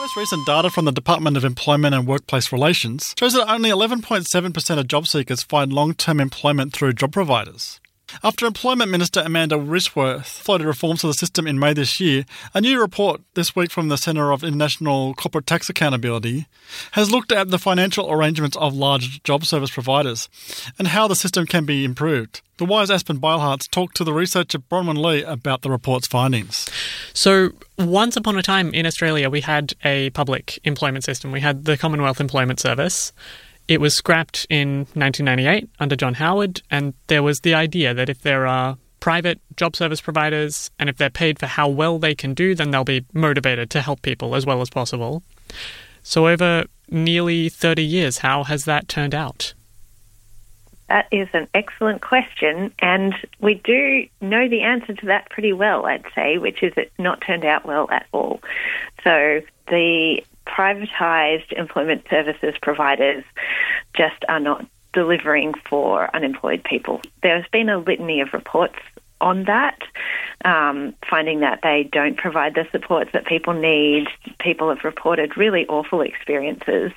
Most recent data from the Department of Employment and Workplace Relations shows that only 11.7% of job seekers find long-term employment through job providers. After Employment Minister Amanda Rishworth floated reforms to the system in May this year, a new report this week from the Centre of International Corporate Tax Accountability has looked at the financial arrangements of large job service providers and how the system can be improved. The wise Aspen Beilharz talked to the researcher Bronwyn Lee about the report's findings. So, once upon a time in Australia, we had a public employment system. We had the Commonwealth Employment Service. It was scrapped in 1998 under John Howard, and there was the idea that if there are private job service providers and if they're paid for how well they can do, then they'll be motivated to help people as well as possible. So over nearly 30 years, how has that turned out? That is an excellent question, and we do know the answer to that pretty well, I'd say, which is it's not turned out well at all. So the privatised employment services providers just are not delivering for unemployed people. There's been a litany of reports on that, finding that they don't provide the supports that people need. People have reported really awful experiences.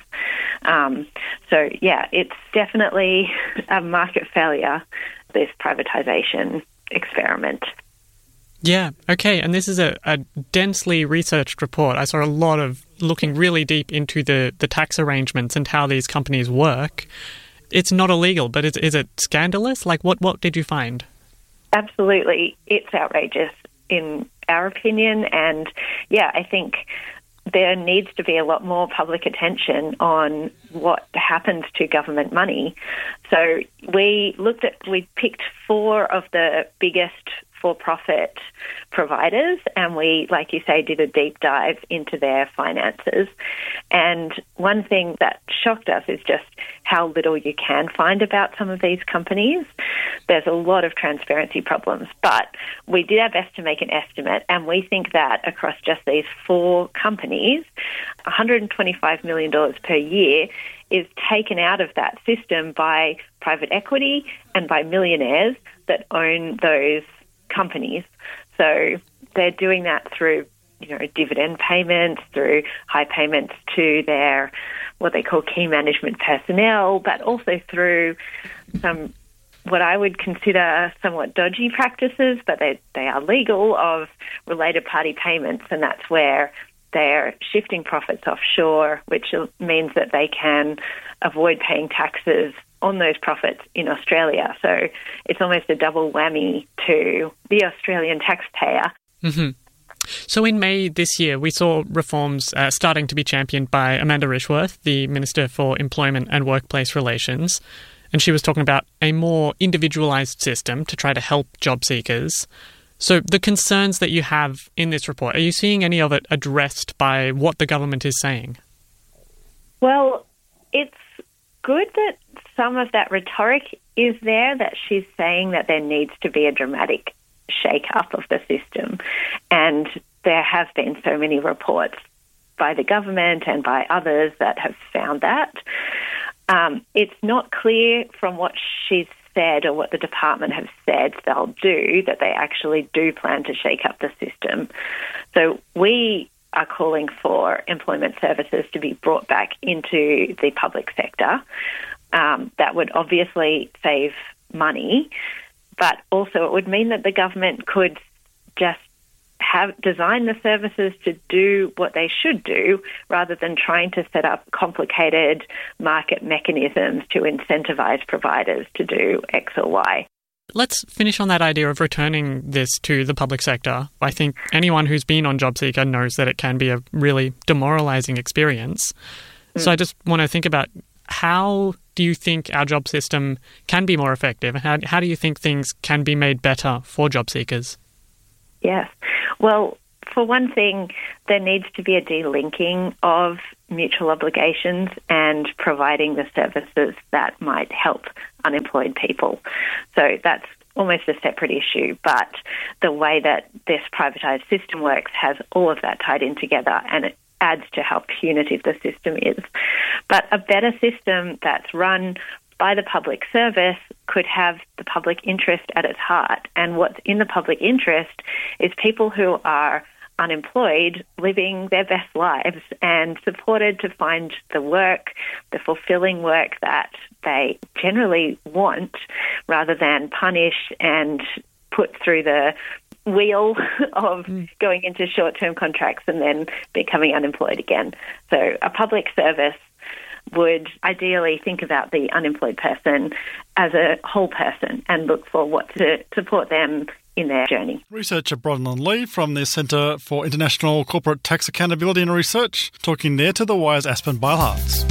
So, yeah, it's definitely a market failure, this privatisation experiment. Yeah, okay, and this is a densely researched report. I saw a lot of looking really deep into the tax arrangements and how these companies work. It's not illegal, but is it scandalous? Like, what did you find? Absolutely. It's outrageous in our opinion, and yeah, I think there needs to be a lot more public attention on what happens to government money. So we picked 4 of the biggest for-profit providers, and we, like you say, did a deep dive into their finances. And one thing that shocked us is just how little you can find about some of these companies. There's a lot of transparency problems, but we did our best to make an estimate, and we think that across just these 4 companies, $125 million per year is taken out of that system by private equity and by millionaires that own those companies. So they're doing that through, dividend payments, through high payments to their what they call key management personnel, but also through some what I would consider somewhat dodgy practices, but they are legal, of related party payments, and that's where they're shifting profits offshore, which means that they can avoid paying taxes on those profits in Australia. So it's almost a double whammy to the Australian taxpayer. Mm-hmm. So in May this year, we saw reforms starting to be championed by Amanda Rishworth, the Minister for Employment and Workplace Relations, and she was talking about a more individualised system to try to help job seekers. So the concerns that you have in this report, are you seeing any of it addressed by what the government is saying? Well, it's good that some of that rhetoric is there, that she's saying that there needs to be a dramatic shake-up of the system. And there have been so many reports by the government and by others that have found that. It's not clear from what she's said or what the department have said they'll do that they actually do plan to shake up the system. So we are calling for employment services to be brought back into the public sector. That would obviously save money, but also it would mean that the government could just design the services to do what they should do rather than trying to set up complicated market mechanisms to incentivise providers to do X or Y. Let's finish on that idea of returning this to the public sector. I think anyone who's been on JobSeeker knows that it can be a really demoralising experience. So I just want to think about, how do you think our job system can be more effective? And how do you think things can be made better for job seekers? Yes. Well, for one thing, there needs to be a delinking of mutual obligations and providing the services that might help unemployed people. So that's almost a separate issue, but the way that this privatised system works has all of that tied in together, and it adds to how punitive the system is. But a better system that's run by the public service could have the public interest at its heart. And what's in the public interest is people who are unemployed living their best lives and supported to find the work, the fulfilling work that they generally want, rather than punish and put through the wheel of going into short-term contracts and then becoming unemployed again. So a public service would ideally think about the unemployed person as a whole person and look for what to support them in their journey. Researcher Bronwyn Lee from the Centre for International Corporate Tax Accountability and Research, talking there to The Wire's Aspen Beilharz.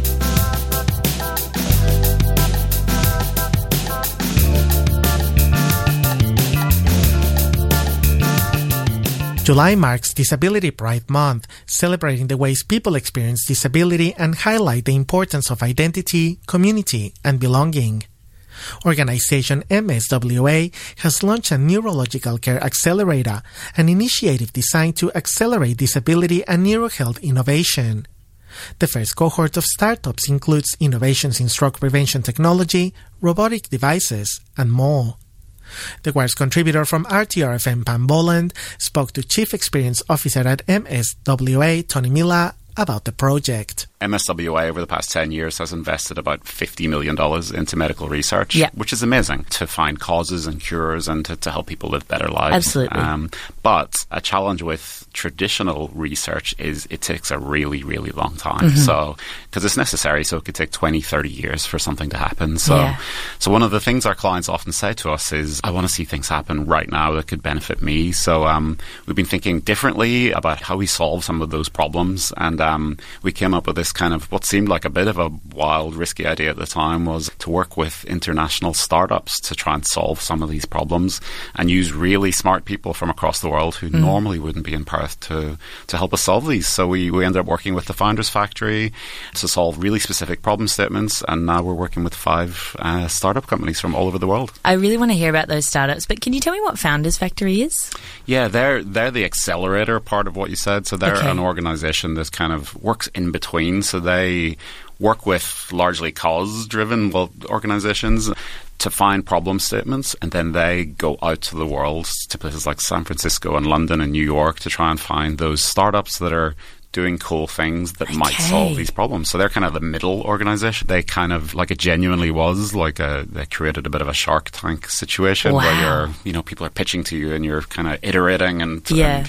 July marks Disability Pride Month, celebrating the ways people experience disability and highlight the importance of identity, community, and belonging. Organization MSWA has launched a Neurological Care Accelerator, an initiative designed to accelerate disability and neurohealth innovation. The first cohort of startups includes innovations in stroke prevention technology, robotic devices, and more. The Wire's contributor from RTRFM Pam Boland spoke to Chief Experience Officer at MSWA, Tony Miller, about the project. MSWA over the past 10 years has invested about $50 million into medical research, which is amazing, to find causes and cures and to help people live better lives. Absolutely. But a challenge with traditional research is it takes a really, really long time. So, because it's necessary, so it could take 20, 30 years for something to happen. So one of the things our clients often say to us is, I want to see things happen right now that could benefit me. So we've been thinking differently about how we solve some of those problems, and we came up with this kind of what seemed like a bit of a wild, risky idea at the time, was to work with international startups to try and solve some of these problems and use really smart people from across the world who normally wouldn't be in Perth to help us solve these. So we ended up working with the Founders Factory to solve really specific problem statements, and now we're working with 5 startup companies from all over the world. I really want to hear about those startups, but can you tell me what Founders Factory is? Yeah, they're the accelerator part of what you said. So they're an organisation that kind of works in between. So they work with largely cause-driven organisations to find problem statements, and then they go out to the world, to places like San Francisco and London and New York, to try and find those startups that are doing cool things that might solve these problems. So they're kind of the middle organisation. They kind of, like it genuinely was, they created a bit of a Shark Tank situation where people are pitching to you and you're kind of iterating and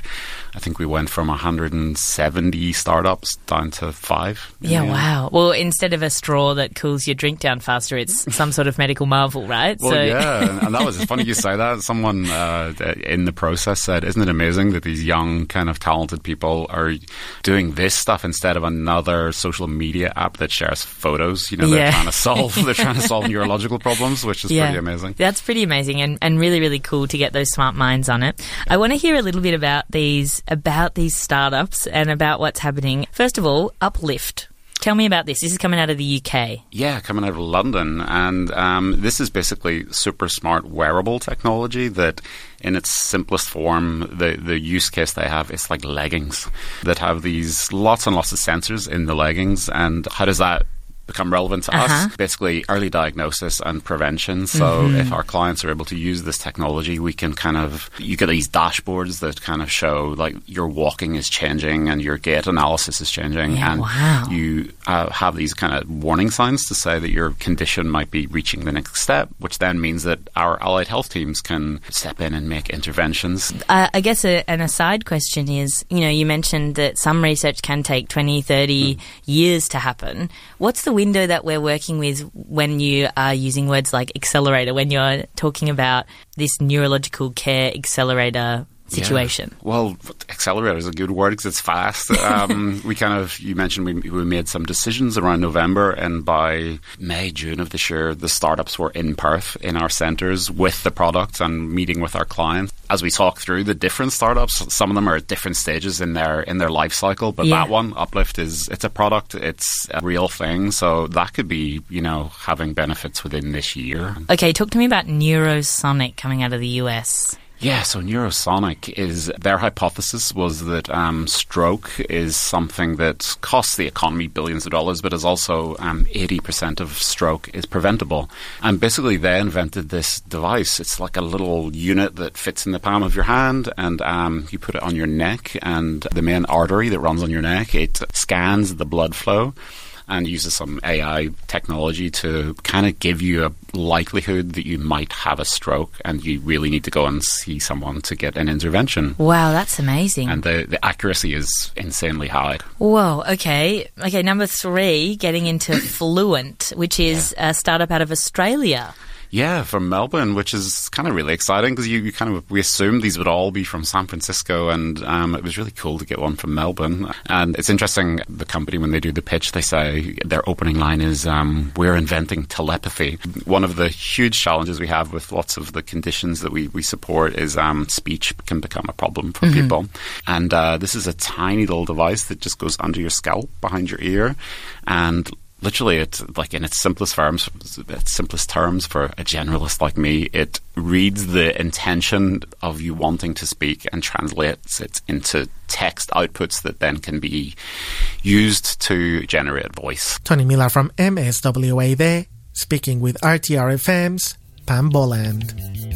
I think we went from 170 startups down to 5. Wow. Well, instead of a straw that cools your drink down faster, it's some sort of medical marvel, right? Well, and that was funny you say that. Someone in the process said, isn't it amazing that these young kind of talented people are doing this stuff instead of another social media app that shares photos? They're trying to solve neurological problems, which is pretty amazing. That's pretty amazing and really, really cool to get those smart minds on it. I want to hear a little bit about these startups and about what's happening. First of all, Uplift. Tell me about this. This is coming out of the UK. Yeah, coming out of London. And this is basically super smart wearable technology that, in its simplest form, the use case they have is like leggings that have these lots and lots of sensors in the leggings. And how does that become relevant to us? Basically, early diagnosis and prevention. So if our clients are able to use this technology, we can you get these dashboards that kind of show like your walking is changing and your gait analysis is changing, you have these kind of warning signs to say that your condition might be reaching the next step, which then means that our allied health teams can step in and make interventions. I guess an aside question is, you mentioned that some research can take 20, 30 years to happen. What's the window that we're working with when you are using words like accelerator, when you're talking about this neurological care accelerator situation? Well, accelerator is a good word because it's fast. You mentioned we made some decisions around November, and by May, June of this year, the startups were in Perth in our centres with the product and meeting with our clients. As we talk through the different startups, some of them are at different stages in their life cycle, but that one, Uplift, it's a product, it's a real thing, so that could be, having benefits within this year. Okay, talk to me about Neurosonic coming out of the US. Yeah, so Neurosonic their hypothesis was that stroke is something that costs the economy billions of dollars, but is also 80% of stroke is preventable. And basically they invented this device. It's like a little unit that fits in the palm of your hand, and you put it on your neck, and the main artery that runs on your neck, it scans the blood flow and uses some AI technology to kind of give you a likelihood that you might have a stroke, and you really need to go and see someone to get an intervention. Wow, that's amazing. And the accuracy is insanely high. Whoa, okay. Okay, number 3, getting into Fluent, which is a startup out of Australia. Yeah, from Melbourne, which is kind of really exciting because we assumed these would all be from San Francisco, and it was really cool to get one from Melbourne. And it's interesting, the company, when they do the pitch, they say their opening line is, we're inventing telepathy. One of the huge challenges we have with lots of the conditions that we support is speech can become a problem for people. And this is a tiny little device that just goes under your scalp, behind your ear, and literally, it's like in its simplest terms for a generalist like me, it reads the intention of you wanting to speak and translates it into text outputs that then can be used to generate voice. Tony Miller from MSWA there, speaking with RTR FM's Pam Boland.